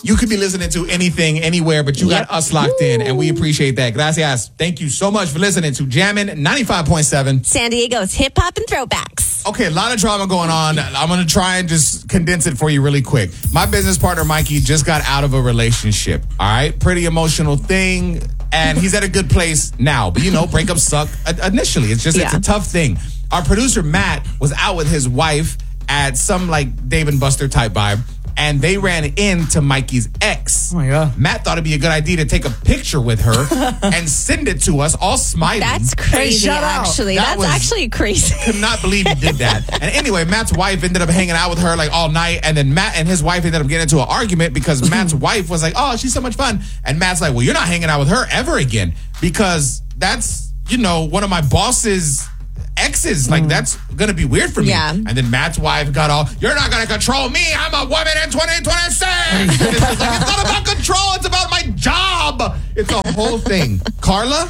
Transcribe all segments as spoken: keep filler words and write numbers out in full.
you could be listening to anything, anywhere, but you yep. got us locked Woo. in, and we appreciate that. Gracias. Thank you so much for listening to Jammin' ninety-five point seven. San Diego's hip-hop and throwbacks. Okay, a lot of drama going on. I'm going to try and just condense it for you really quick. My business partner, Mikey, just got out of a relationship, all right? Pretty emotional thing, and he's at a good place now. But, you know, breakups suck initially. It's just, yeah. it's a tough thing. Our producer, Matt, was out with his wife at some, like, Dave and Buster type vibe, and they ran into Mikey's ex. Oh, my God. Matt thought it'd be a good idea to take a picture with her and send it to us, all smiling. That's crazy, hey, actually. That That's was, actually crazy. Could not believe he did that. And anyway, Matt's wife ended up hanging out with her, like, all night, and then Matt and his wife ended up getting into an argument because Matt's wife was like, oh, she's so much fun. And Matt's like, well, you're not hanging out with her ever again because that's, you know, one of my boss's exes. Like, that's gonna be weird for me. Yeah. And then Matt's wife got all, you're not gonna control me, I'm a woman in twenty twenty-six. And it's, just like, it's not about control, it's about my job. It's a whole thing. Carla,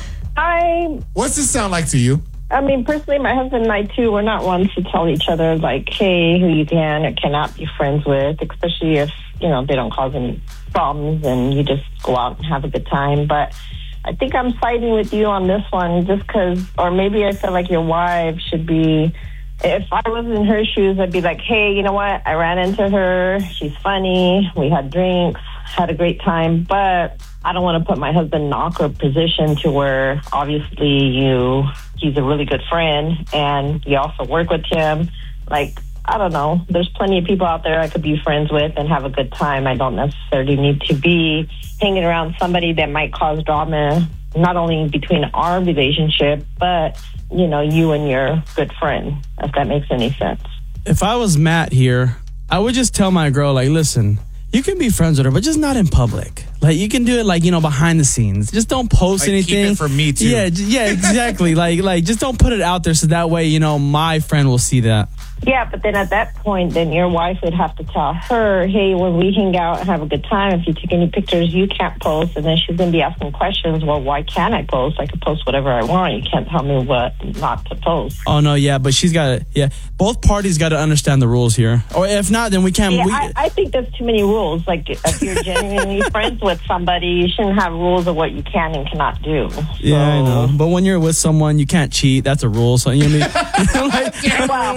I what's this sound like to you? I mean, personally, my husband and I too, we're not ones to tell each other like, hey, who you can or cannot be friends with, especially if, you know, they don't cause any problems and you just go out and have a good time. But I think I'm siding with you on this one just because, or maybe I feel like your wife should be, if I was in her shoes, I'd be like, hey, you know what? I ran into her. She's funny. We had drinks, had a great time, but I don't want to put my husband in an awkward position to where obviously you, he's a really good friend and you also work with him. Like, I don't know. There's plenty of people out there I could be friends with and have a good time. I don't necessarily need to be hanging around somebody that might cause drama, not only between our relationship, but, you know, you and your good friend, if that makes any sense. If I was Matt here, I would just tell my girl, like, listen, you can be friends with her, but just not in public. Like, you can do it, like, you know, behind the scenes. Just don't post like, anything. Keep it for me, too. Yeah, yeah, exactly. like, like, just don't put it out there so that way, you know, my friend will see that. Yeah, but then at that point, then your wife would have to tell her, hey, when we hang out and have a good time, if you take any pictures, you can't post. And then she's going to be asking questions, well, why can't I post? I can post whatever I want. You can't tell me what not to post. Oh, no, yeah, but she's got to, yeah. Both parties got to understand the rules here. Or if not, then we can't. Yeah, we, I, I think there's too many rules. Like, if you're genuinely friends with somebody, you shouldn't have rules of what you can and cannot do. So. Yeah, I know. But when you're with someone, you can't cheat. That's a rule. So, you know what I mean? like, well,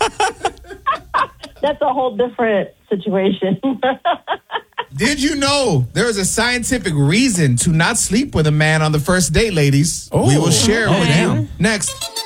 that's a whole different situation. Did you know there is a scientific reason to not sleep with a man on the first date, ladies? Oh, we will share oh, with damn. you next.